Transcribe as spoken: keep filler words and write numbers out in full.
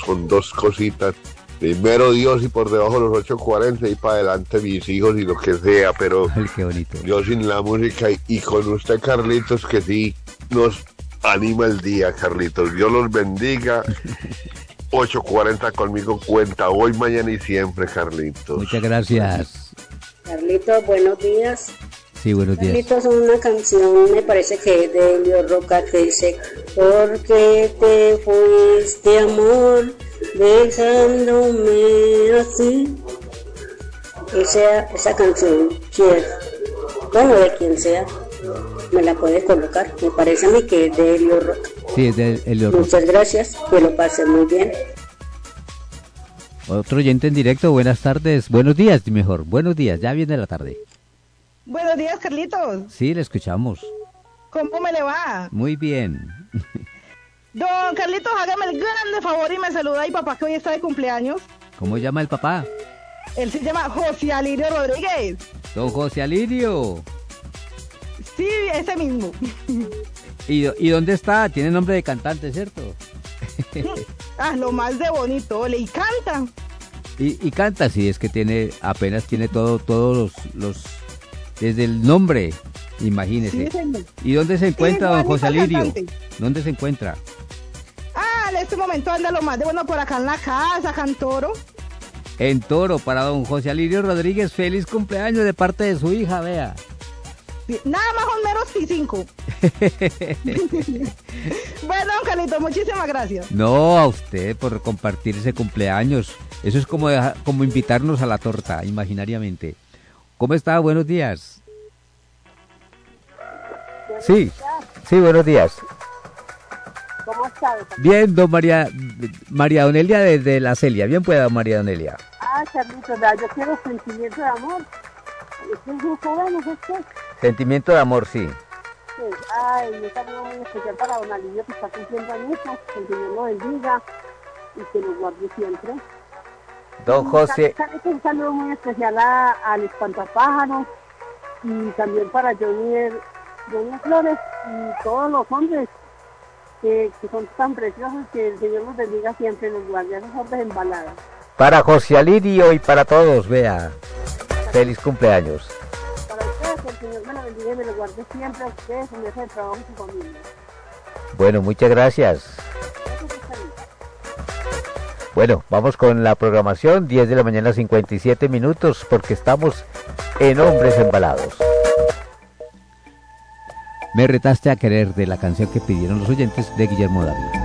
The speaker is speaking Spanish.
con dos cositas. Primero Dios y por debajo los ocho cuarenta y para adelante mis hijos y lo que sea, pero Ay, qué bonito. yo sin la música y, y con usted, Carlitos, que sí nos anima el día, Carlitos. Dios los bendiga. ocho cuarenta conmigo cuenta hoy, mañana y siempre, Carlitos. Muchas gracias. Carlitos, buenos días. Sí, buenos días. Carlitos, una canción, me parece que es de Elio Roca, que dice: porque te fuiste, amor, dejándome así. Esa, esa canción, si es, bueno, de quien sea, me la puedes colocar. Me parece a mí que es de Elio Roca. Sí, es de Elio Roca. Muchas gracias, que lo pasen muy bien. Otro oyente en directo, buenas tardes, buenos días, mejor, buenos días, ya viene la tarde. Buenos días, Carlitos. Sí, le escuchamos. ¿Cómo me le va? Muy bien. Don Carlitos, hágame el grande favor y me saluda a mi papá que hoy está de cumpleaños. ¿Cómo llama el papá? Él se llama José Alirio Rodríguez. Don José Alirio. Sí, ese mismo. ¿Y, ¿Y dónde está? Tiene nombre de cantante, ¿cierto? Ah, lo más de bonito, le y canta. Y, y canta, sí, es que tiene, apenas tiene todo, todos los, los, desde el nombre, imagínese. Sí, ¿Y dónde se encuentra sí, don José Alirio? cantante. ¿Dónde se encuentra? Ah, en este momento anda lo más de bueno por acá en la casa, acá en Toro. En Toro, para don José Alirio Rodríguez, feliz cumpleaños de parte de su hija, vea. Sí, nada más o menos y cinco. Bueno, don Carlitos, muchísimas gracias. No, a usted por compartir ese cumpleaños. Eso es como, deja- como invitarnos a la torta, imaginariamente. ¿Cómo está? Buenos días. Sí, sí, buenos días. ¿Cómo estás? Bien, don María, María Donelia desde La Celia. Bien pueda, don María Donelia. Ah, Carlitos, vea, yo quiero sentimiento de amor. Es un grupo bueno, ¿es usted? Sentimiento de amor, sí. Sí. Ay, un saludo muy especial para don Alirio, que está cumpliendo añitos. Que el Señor lo bendiga y que lo guarde siempre. Don José, Carlitos, un saludo muy especial a, al espantapájaros y también para Johnny, Johnny Flores y todos los hombres que, que son tan preciosos, que el Señor los bendiga siempre, los guarde a esos hombres embalados. para José Alirio y para todos, vea. Feliz cumpleaños. Para ustedes, que el Señor me lo bendiga y me lo guarde siempre a ustedes en ese trabajo y su familia. Bueno, muchas gracias. Gracias, Carlitos. Bueno, vamos con la programación, diez de la mañana, cincuenta y siete minutos, porque estamos en Hombres Embalados. Me retaste a querer, de la canción que pidieron los oyentes de Guillermo Dávila.